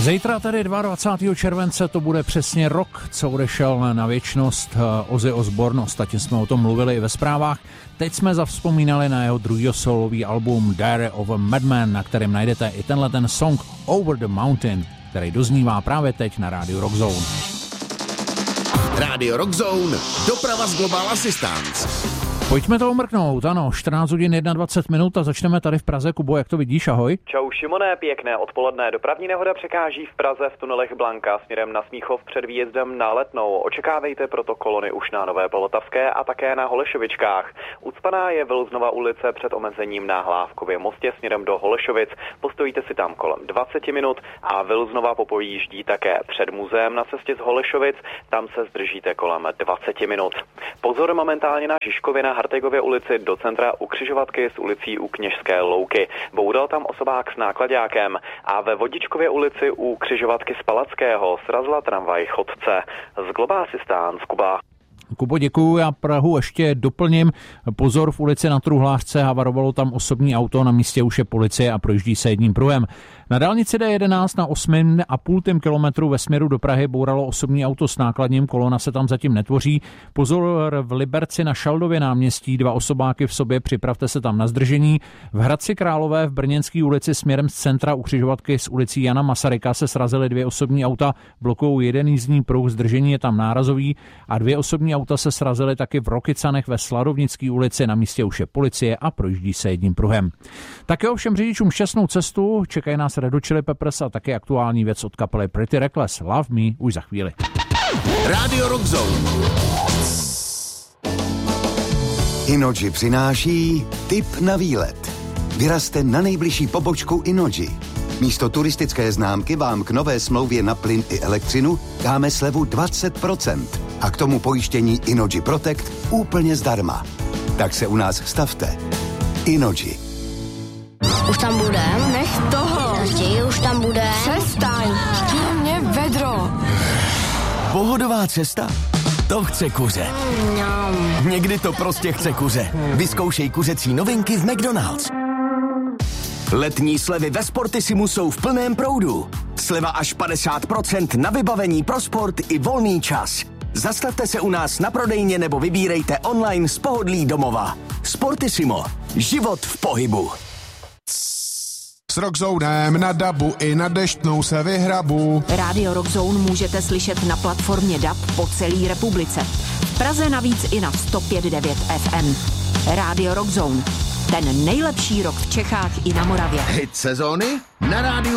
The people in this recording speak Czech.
Zítra tedy 22. července to bude přesně rok, co odešel na věčnost Ozzy Osbourne. Ostatně jsme o tom mluvili i ve zprávách. Teď jsme zavzpomínali na jeho druhý solový album Diary of a Madman, na kterém najdete i ten song Over the Mountain, který doznívá právě teď na rádiu Rock Zone. Rádio Rock Zone, doprava z Global Assistance. Pojďme to omrknout, ano, 14 hodin 21 minut a začneme tady v Praze. Kubo, jak to vidíš, ahoj? Čau Šimone, pěkné odpoledne. Dopravní nehoda překáží v Praze v tunelech Blanka směrem na Smíchov před výjezdem na Letnou. Očekávejte proto kolony už na Nové Polotavské a také na Holešovičkách. Ucpaná je Vilznova ulice před omezením na Hlávkově mostě směrem do Holešovic. Postojíte si tam kolem 20 minut a Vilznova popojíždí také před muzeem na cestě z Holešovic. Tam se zdržíte kolem 20 minut. Pozor momentálně na Žižkově na Hartegově ulici do centra u křižovatky s ulicí u Kněžské Louky. Boural tam osobák s náklaďákem a ve Vodičkově ulici u křižovatky z Palackého srazila tramvaj chodce. Z Global Assistance, Kuba. Kubo, děkuju, já Prahu ještě doplním. Pozor, v ulici na Truhlářce havarovalo tam osobní auto, na místě už je policie a projíždí se jedním pruhem. Na dálnici D11 na 8,5 kilometru ve směru do Prahy bouralo osobní auto s nákladním, kolona se tam zatím netvoří. Pozor, v Liberci na Šaldově náměstí 2 osobáky v sobě, připravte se tam na zdržení. V Hradci Králové v Brněnské ulici směrem z centra u křižovatky s ulicí Jana Masaryka se srazily 2 osobní auta, blokují jeden jízdní pruh, zdržení je tam nárazový a 2 osobní auta se srazily taky v Rokycanech ve Sladovnické ulici, na místě už je policie a projíždí se jedním pruhem. Také ovšem řidičům šťastnou cestu, čekají nás Red Hot Chili Peppers a taky aktuální věc od kapely Pretty Reckless. Love Me už za chvíli. Rádio Rock Zone. Innogy přináší tip na výlet. Vyrazte na nejbližší pobočku Innogy. Místo turistické známky vám k nové smlouvě na plyn i elektřinu dáme slevu 20% a k tomu pojištění Innogy Protect úplně zdarma. Tak se u nás stavte. Innogy. Už tam budem? Nech toho. Už tam budem? Přestaň. Chtěl mě vedro. Pohodová cesta? To chce kuře. Někdy to prostě chce kuře. Vyzkoušej kuřecí novinky v McDonald's. Letní slevy ve Sportissimu jsou v plném proudu. Sleva až 50% na vybavení pro sport i volný čas. Zastavte se u nás na prodejně nebo vybírejte online z pohodlí domova. Sportissimo. Život v pohybu. S Rockzonem na dabu i na deštnou se vyhrabu. Rádio Rock Zone můžete slyšet na platformě DAB po celé republice. V Praze navíc i na 105.9 FM. Rádio Rock Zone. Ten nejlepší rock v Čechách i na Moravě. Hit sezóny na rádiu